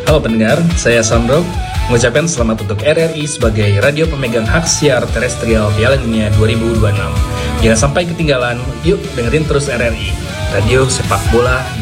Halo pendengar, saya Sandro mengucapkan selamat untuk RRI sebagai radio pemegang hak siar terestrial Piala Dunia 2026. Jangan sampai ketinggalan, yuk dengerin terus RRI, Radio Sepak Bola